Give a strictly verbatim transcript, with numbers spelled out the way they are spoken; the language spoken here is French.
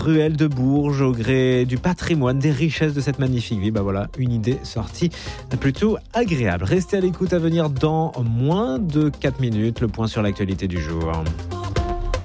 ruelle de Bourges au gré du patrimoine, des richesses de cette magnifique ville. Bah voilà, une idée sortie plutôt agréable. Restez à l'écoute, à venir dans moins de quatre minutes, le point sur l'actualité du jour.